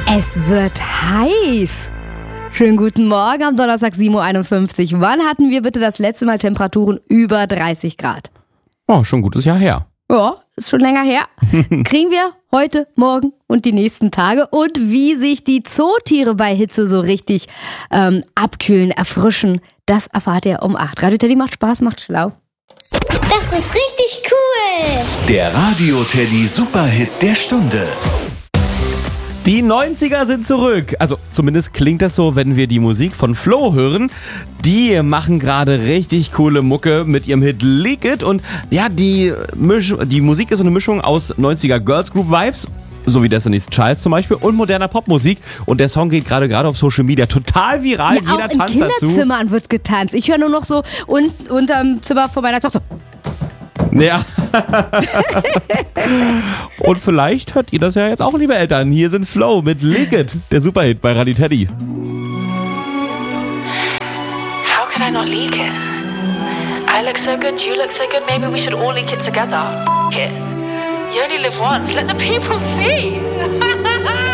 Es wird heiß. Schönen guten Morgen am Donnerstag 7.51 Uhr. Wann hatten wir bitte das letzte Mal Temperaturen über 30 Grad? Oh, schon ein gutes Jahr her. Ja, ist schon länger her. Kriegen wir heute, morgen und die nächsten Tage. Und wie sich die Zootiere bei Hitze so richtig abkühlen, erfrischen, das erfahrt ihr um 8. Radio Teddy macht Spaß, macht schlau. Das ist richtig cool. Der Radio Teddy Superhit der Stunde. Die 90er sind zurück. Also zumindest klingt das so, wenn wir die Musik von Flo hören. Die machen gerade richtig coole Mucke mit ihrem Hit Leak It. Und ja, die Musik ist so eine Mischung aus 90er Girls Group Vibes, so wie Destiny's Child zum Beispiel, und moderner Popmusik. Und der Song geht gerade auf Social Media total viral. Ja, jeder auch in tanzt dazu. Kinderzimmern wird getanzt. Ich höre nur noch so unterm Zimmer von meiner Tochter. Ja. Und vielleicht hört ihr das ja jetzt auch, liebe Eltern. Hier sind Flo mit Leak It, der Superhit bei Radio Teddy. How could I not leak it? I look so good, you look so good, maybe we should all leak it together. F it. You only live once, let the people see.